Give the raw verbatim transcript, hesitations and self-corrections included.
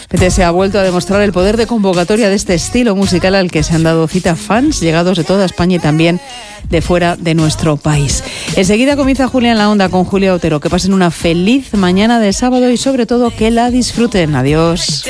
Se ha vuelto a demostrar el poder de convocatoria de este estilo musical al que se han dado cita fans llegados de toda España y también de fuera de nuestro país. Enseguida comienza Julia en la Onda con Julia Otero. Que pasen una feliz mañana de sábado y sobre todo que la disfruten. Adiós.